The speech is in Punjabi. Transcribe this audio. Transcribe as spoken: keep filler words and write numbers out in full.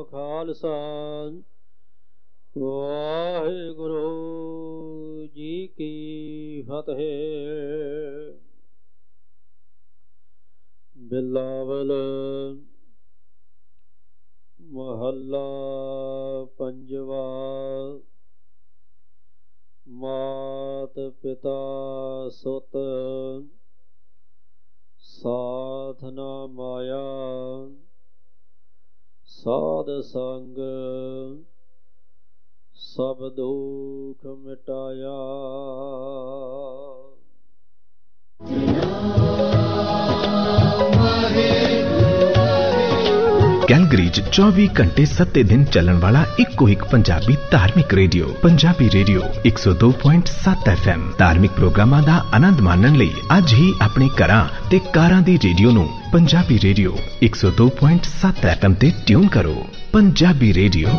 ਖਾਲਸਾ ਵਾਹਿਗੁਰੂ ਜੀ ਕੀ ਫਤਿਹ। ਬਿਲਾਵਲ ਮਹੱਲਾ ਪੰਜਵਾ। ਮਾਤ ਪਿਤਾ ਸੁਤ ਸਾਥ ਨਾ ਮਾਇਆ, ਸਾਧ ਸੰਗ ਸਭ ਦੁਖ ਮਿਟਾਇਆ। ਕੈਲਗਰੀ ਚ ਚੌਵੀ ਘੰਟੇ ਸੱਤੇ ਦਿਨ ਚੱਲਣ ਵਾਲਾ ਇੱਕੋ ਇੱਕ ਪੰਜਾਬੀ ਧਾਰਮਿਕ ਰੇਡੀਓ ਪੰਜਾਬੀ ਰੇਡੀਓ ਇੱਕ ਸੌ ਦੋ ਪੁਆਇੰਟ ਸੱਤ ਐਫ ਐਮ। ਧਾਰਮਿਕ ਪ੍ਰੋਗਰਾਮਾਂ ਦਾ ਆਨੰਦ ਮਾਣਨ ਲਈ ਅੱਜ ਹੀ ਆਪਣੇ ਘਰਾਂ ਤੇ ਕਾਰਾਂ ਦੀ ਰੇਡੀਓ ਨੂੰ ਪੰਜਾਬੀ ਰੇਡੀਓ ਇੱਕ ਸੌ ਦੋ ਪੁਆਇੰਟ ਸੱਤ ਐਫ ਐਮ ਤੇ ਟਿਊਨ ਕਰੋ। ਪੰਜਾਬੀ ਰੇਡੀਓ